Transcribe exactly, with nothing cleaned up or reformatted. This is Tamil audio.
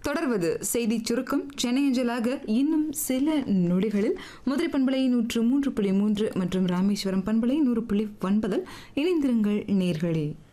தொடர்வது செய்தி சுருக்கம். சென்னை அஞ்சலாக இன்னும் சில நொடிகளில் மதுரை பண்பலை நூற்று மூன்று புள்ளி மூன்று மற்றும் ராமேஸ்வரம் பண்பலை நூறு புள்ளி ஒன்பதில் இணைந்திருங்கள் நேர்களே.